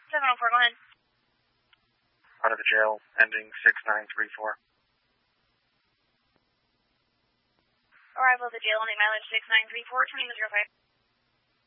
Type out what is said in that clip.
704, go ahead. Out of the jail, ending 6934. Arrival at the jail, ending mileage 6934, 2005.